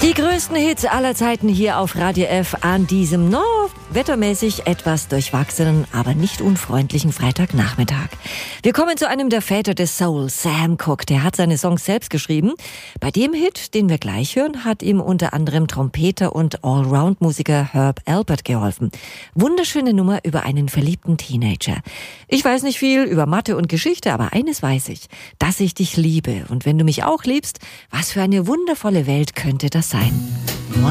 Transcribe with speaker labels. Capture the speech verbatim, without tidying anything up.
Speaker 1: Die größten Hits aller Zeiten hier auf Radio F an diesem, no, wettermäßig etwas durchwachsenen, aber nicht unfreundlichen Freitagnachmittag. Wir kommen zu einem der Väter des Soul, Sam Cooke. Der hat seine Songs selbst geschrieben. Bei dem Hit, den wir gleich hören, hat ihm unter anderem Trompeter und Allround-Musiker Herb Alpert geholfen. Wunderschöne Nummer über einen verliebten Teenager. Ich weiß nicht viel über Mathe und Geschichte, aber eines weiß ich, dass ich dich liebe. Und wenn du mich auch liebst, was für eine wundervolle Welt könnte das sein?